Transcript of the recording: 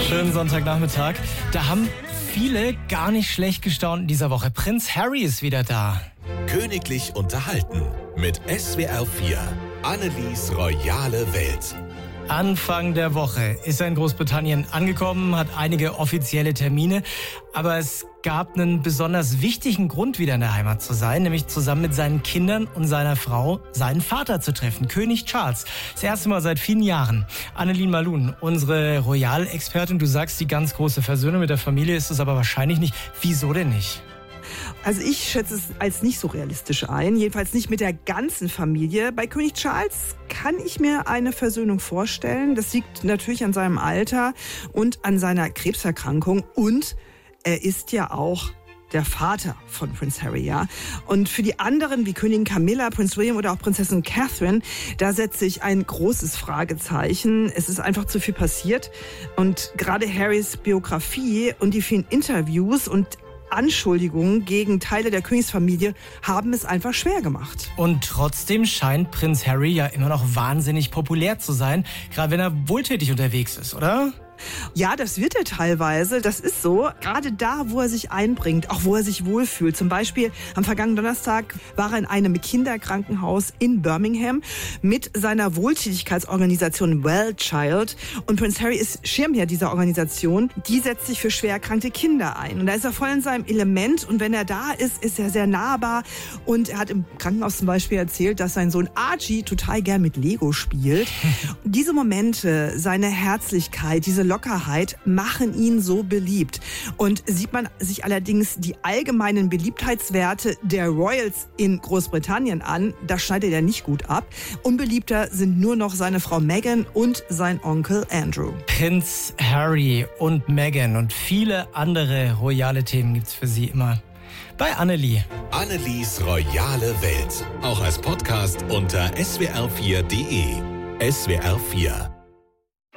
Schönen Sonntagnachmittag. Da haben viele gar nicht schlecht gestaunt in dieser Woche. Prinz Harry ist wieder da. Königlich unterhalten mit SWR 4. Annelies royale Welt. Anfang der Woche ist er in Großbritannien angekommen, hat einige offizielle Termine, aber es gab einen besonders wichtigen Grund, wieder in der Heimat zu sein, nämlich zusammen mit seinen Kindern und seiner Frau seinen Vater zu treffen, König Charles. Das erste Mal seit vielen Jahren. Annelien Malun, unsere Royal-Expertin, du sagst, die ganz große Versöhnung mit der Familie ist es aber wahrscheinlich nicht. Wieso denn nicht? Also ich schätze es als nicht so realistisch ein, jedenfalls nicht mit der ganzen Familie. Bei König Charles kann ich mir eine Versöhnung vorstellen. Das liegt natürlich an seinem Alter und an seiner Krebserkrankung. Und er ist ja auch der Vater von Prinz Harry, ja. Und für die anderen, wie Königin Camilla, Prinz William oder auch Prinzessin Catherine, da setze ich ein großes Fragezeichen. Es ist einfach zu viel passiert. Und gerade Harrys Biografie und die vielen Interviews und Anschuldigungen gegen Teile der Königsfamilie haben es einfach schwer gemacht. Und trotzdem scheint Prinz Harry ja immer noch wahnsinnig populär zu sein, gerade wenn er wohltätig unterwegs ist, oder? Ja, das wird er teilweise, das ist so. Gerade da, wo er sich einbringt, auch wo er sich wohlfühlt. Zum Beispiel am vergangenen Donnerstag war er in einem Kinderkrankenhaus in Birmingham mit seiner Wohltätigkeitsorganisation Well Child. Und Prinz Harry ist Schirmherr dieser Organisation. Die setzt sich für schwer erkrankte Kinder ein. Und da ist er voll in seinem Element. Und wenn er da ist, ist er sehr nahbar. Und er hat im Krankenhaus zum Beispiel erzählt, dass sein Sohn Archie total gern mit Lego spielt. Und diese Momente, seine Herzlichkeit, diese Lockerheit machen ihn so beliebt. Und sieht man sich allerdings die allgemeinen Beliebtheitswerte der Royals in Großbritannien an, da schneidet er nicht gut ab. Unbeliebter sind nur noch seine Frau Meghan und sein Onkel Andrew. Prinz Harry und Meghan und viele andere royale Themen gibt's für Sie immer bei Annelie. Annelies royale Welt. Auch als Podcast unter swr4.de. SWR 4